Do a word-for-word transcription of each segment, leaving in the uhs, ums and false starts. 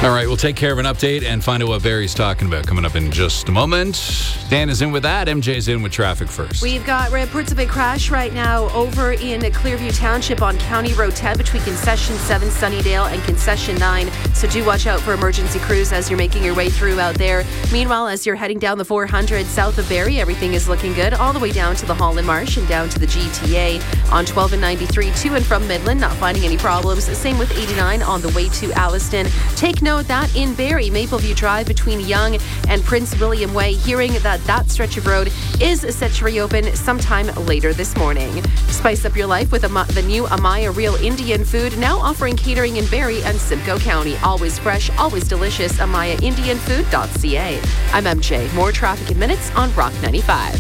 All right, we'll take care of an update and find out what Barry's talking about coming up in just a moment. Dan is in with that. M J's in with traffic first. We've got reports of a crash right now over in Clearview Township on County Road ten between Concession seven Sunnydale and Concession nine. So do watch out for emergency crews as you're making your way through out there. Meanwhile, as you're heading down the four hundred south of Barrie, everything is looking good all the way down to the Holland Marsh and down to the G T A. On twelve and ninety-three to and from Midland, not finding any problems. Same with eighty-nine on the way to Alliston. Take note that in Barrie, Mapleview Drive between Yonge and Prince William Way, hearing that that stretch of road is set to reopen sometime later this morning. Spice up your life with Am- the new Amaya Real Indian Food, now offering catering in Barrie and Simcoe County. Always fresh, always delicious. Amaya Indian Food dot C A. I'm M J. More traffic in minutes on Rock ninety-five.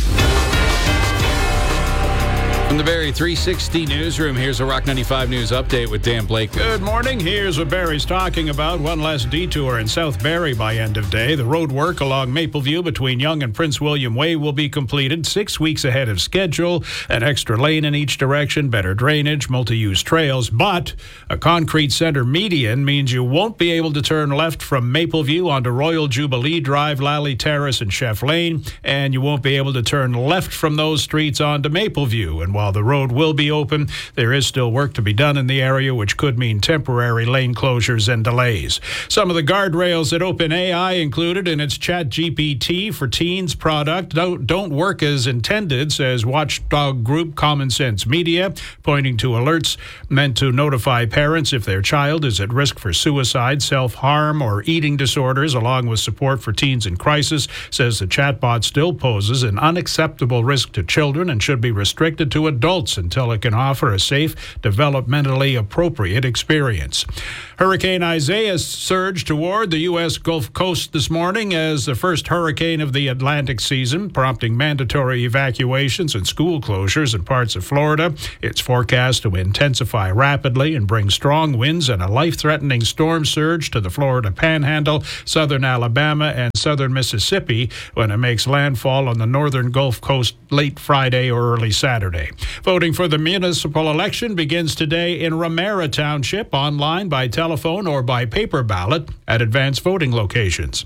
From the Barrie three sixty newsroom, here's a Rock ninety-five News update with Dan Blake. Good morning. Here's what Barrie's talking about. One less detour in South Barrie by end of day. The road work along Mapleview between Yonge and Prince William Way will be completed six weeks ahead of schedule. An extra lane in each direction, better drainage, multi-use trails. But a concrete center median means you won't be able to turn left from Mapleview onto Royal Jubilee Drive, Lally Terrace, and Chef Lane. And you won't be able to turn left from those streets onto Mapleview. And while the road will be open, there is still work to be done in the area, which could mean temporary lane closures and delays. Some of the guardrails that OpenAI included in its ChatGPT for Teens product don't, don't work as intended, says watchdog group Common Sense Media, pointing to alerts meant to notify parents if their child is at risk for suicide, self-harm, or eating disorders, along with support for teens in crisis. Says the chatbot still poses an unacceptable risk to children and should be restricted to adults until it can offer a safe, developmentally appropriate experience. Hurricane Isaiah surged toward the U S Gulf Coast this morning as the first hurricane of the Atlantic season, prompting mandatory evacuations and school closures in parts of Florida. It's forecast to intensify rapidly and bring strong winds and a life-threatening storm surge to the Florida Panhandle, southern Alabama, and southern Mississippi when it makes landfall on the northern Gulf Coast late Friday or early Saturday. Voting for the municipal election begins today in Ramera Township, online, by telephone, or by paper ballot at advanced voting locations.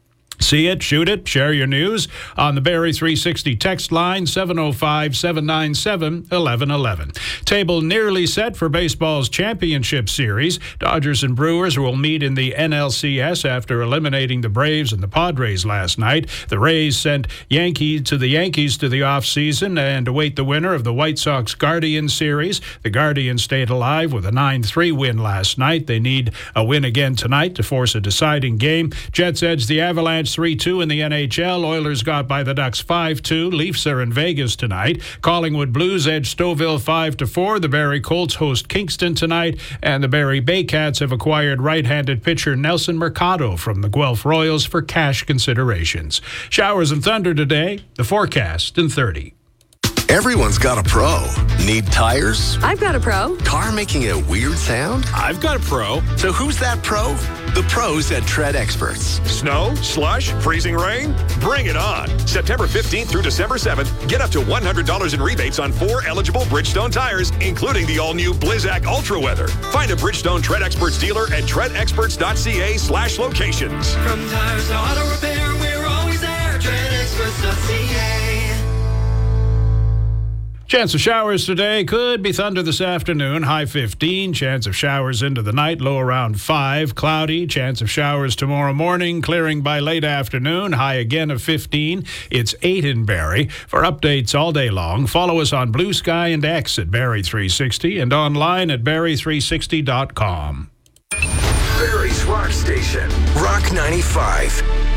See it, shoot it, share your news on the Barrie three sixty text line, seven oh five, seven nine seven, one one one one. Table nearly set for baseball's championship series. Dodgers and Brewers will meet in the N L C S after eliminating the Braves and the Padres last night. The Rays sent Yankees to the Yankees to the offseason and await the winner of the White Sox Guardians series. The Guardians stayed alive with a nine three win last night. They need a win again tonight to force a deciding game. Jets edge the Avalanche three two in the N H L. Oilers got by the Ducks five two. Leafs are in Vegas tonight. Collingwood Blues edge Stouffville five to four. The Barrie Colts host Kingston tonight. And the Barrie Baycats have acquired right-handed pitcher Nelson Mercado from the Guelph Royals for cash considerations. Showers and thunder today. The forecast in thirty. Everyone's got a pro. Need tires? I've got a pro. Car making a weird sound? I've got a pro. So who's that pro? The pros at Tread Experts. Snow, slush, freezing rain? Bring it on. September fifteenth through December seventh, get up to one hundred dollars in rebates on four eligible Bridgestone tires, including the all-new Blizzak Ultra Weather. Find a Bridgestone Tread Experts dealer at tread experts dot c a slash locations. From tires to auto repair, we're always there. tread experts dot c a. Chance of showers today. Could be thunder this afternoon. High fifteen. Chance of showers into the night. Low around five. Cloudy. Chance of showers tomorrow morning. Clearing by late afternoon. High again of fifteen. It's eight in Barrie. For updates all day long, follow us on Blue Sky and X at Barrie three sixty and online at barrie three sixty dot com. Barrie's Rock Station. Rock ninety-five.